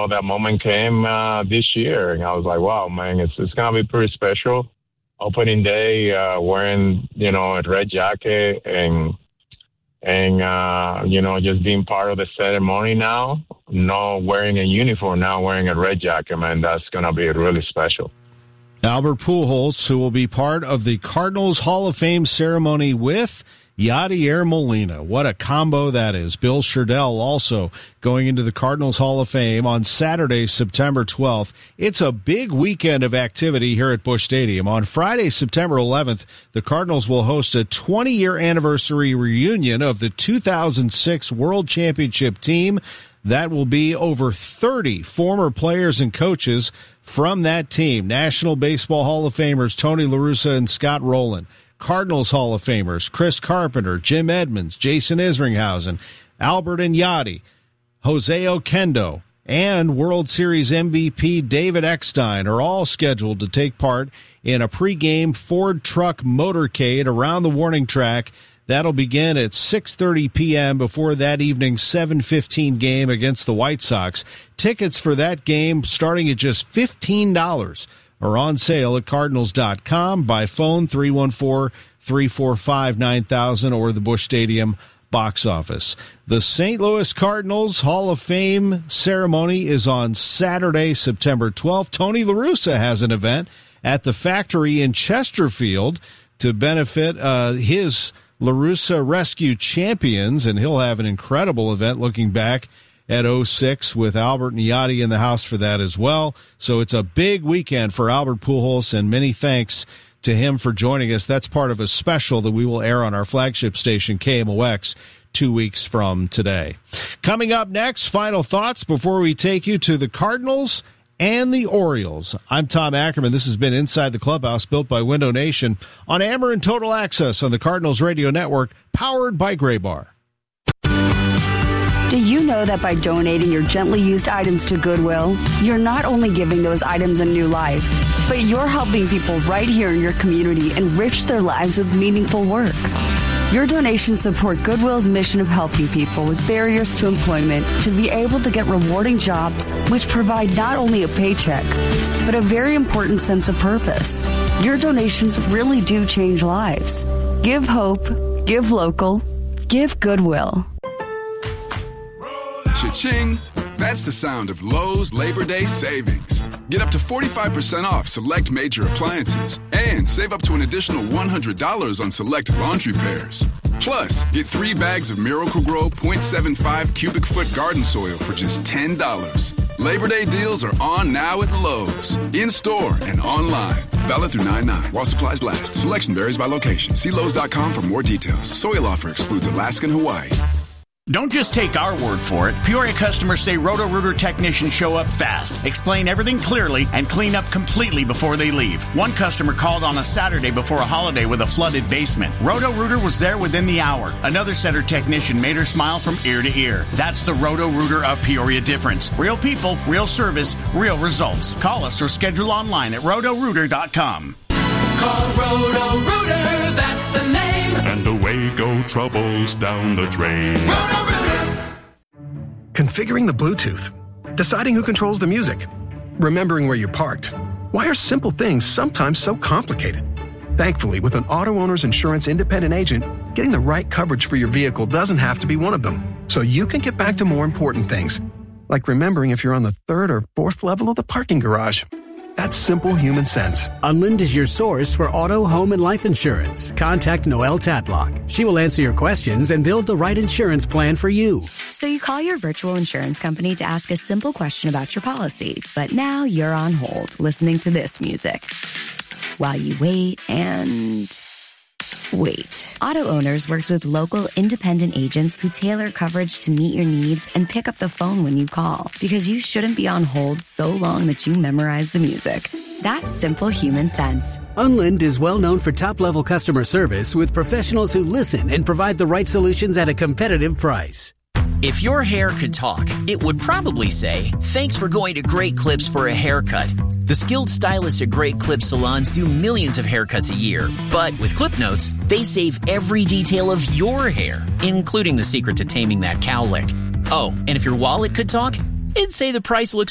that moment came this year, and I was like, wow, man, it's going to be pretty special. Opening day, wearing, a red jacket and just being part of the ceremony now, not wearing a uniform, now wearing a red jacket, man, that's going to be really special. Albert Pujols, who will be part of the Cardinals Hall of Fame ceremony with Yadier Molina. What a combo that is. Bill Sherdell also going into the Cardinals Hall of Fame on Saturday, September 12th. It's a big weekend of activity here at Busch Stadium. On Friday, September 11th, the Cardinals will host a 20-year anniversary reunion of the 2006 World Championship team. That will be over 30 former players and coaches from that team. National Baseball Hall of Famers Tony La Russa and Scott Rowland. Cardinals Hall of Famers Chris Carpenter, Jim Edmonds, Jason Isringhausen, Albert and Yadi, Jose Oquendo, and World Series MVP David Eckstein are all scheduled to take part in a pregame Ford truck motorcade around the warning track. That'll begin at 6:30 p.m. before that evening's 7:15 game against the White Sox. Tickets for that game starting at just $15 are on sale at Cardinals.com, by phone 314-345-9000 or the Busch Stadium box office. The St. Louis Cardinals Hall of Fame ceremony is on Saturday, September 12th. Tony La Russa has an event at the factory in Chesterfield to benefit his La Russa Rescue Champions, and he'll have an incredible event looking back at 06 with Albert and Yadi in the house for that as well. So it's a big weekend for Albert Pujols, and many thanks to him for joining us. That's part of a special that we will air on our flagship station, KMOX, 2 weeks from today. Coming up next, final thoughts before we take you to the Cardinals and the Orioles. I'm Tom Ackerman. This has been Inside the Clubhouse, built by Window Nation on Ameren Total Access on the Cardinals Radio Network, powered by Graybar. Do you know that by donating your gently used items to Goodwill, you're not only giving those items a new life, but you're helping people right here in your community enrich their lives with meaningful work? Your donations support Goodwill's mission of helping people with barriers to employment to be able to get rewarding jobs which provide not only a paycheck, but a very important sense of purpose. Your donations really do change lives. Give hope, give local, give Goodwill. Cha-ching! That's the sound of Lowe's Labor Day savings. Get up to 45% off select major appliances and save up to an additional $100 on select laundry pairs. Plus, get 3 bags of Miracle-Gro 0.75 cubic foot garden soil for just $10. Labor Day deals are on now at Lowe's, in-store and online. Valid through 9/9 while supplies last. Selection varies by location. See Lowe's.com for more details. Soil offer excludes Alaska and Hawaii. Don't just take our word for it. Peoria customers say Roto-Rooter technicians show up fast, explain everything clearly, and clean up completely before they leave. One customer called on a Saturday before a holiday with a flooded basement. Roto-Rooter was there within the hour. Another setter technician made her smile from ear to ear. That's the Roto-Rooter of Peoria difference. Real people, real service, real results. Call us or schedule online at rotorooter.com. Call Roto-Rooter, that's the name. And away go troubles down the drain. Roto-Rooter! Configuring the Bluetooth. Deciding who controls the music. Remembering where you parked. Why are simple things sometimes so complicated? Thankfully, with an Auto Owners Insurance independent agent, getting the right coverage for your vehicle doesn't have to be one of them. So you can get back to more important things. Like remembering if you're on the 3rd or 4th level of the parking garage. That's simple human sense. Unlind is your source for auto, home, and life insurance. Contact Noelle Tadlock. She will answer your questions and build the right insurance plan for you. So you call your virtual insurance company to ask a simple question about your policy, but now you're on hold listening to this music. While you wait and... wait. Auto Owners works with local independent agents who tailor coverage to meet your needs and pick up the phone when you call, because you shouldn't be on hold so long that you memorize the music. That's simple human sense. Unlind is well known for top-level customer service with professionals who listen and provide the right solutions at a competitive price. If your hair could talk, it would probably say, "Thanks for going to Great Clips for a haircut." The skilled stylists at Great Clips salons do millions of haircuts a year. But with Clip Notes, they save every detail of your hair, including the secret to taming that cowlick. Oh, and if your wallet could talk, it'd say the price looks